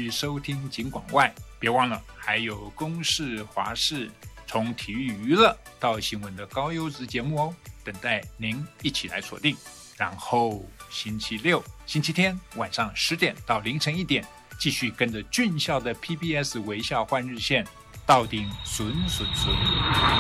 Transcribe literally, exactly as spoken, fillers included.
续收听警广外，别忘了还有公视、华视，从体育娱乐到新闻的高优质节目哦，等待您一起来锁定。然后星期六、星期天晚上十点到凌晨一点，继续跟着俊孝的 P B S 微笑换日线，到顶顺顺顺。